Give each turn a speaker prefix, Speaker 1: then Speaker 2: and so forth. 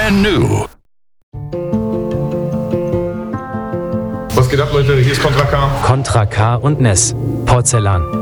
Speaker 1: brand new.
Speaker 2: Was geht ab, Leute? Hier ist Contra K.
Speaker 3: Contra K und Ness. Porzellan.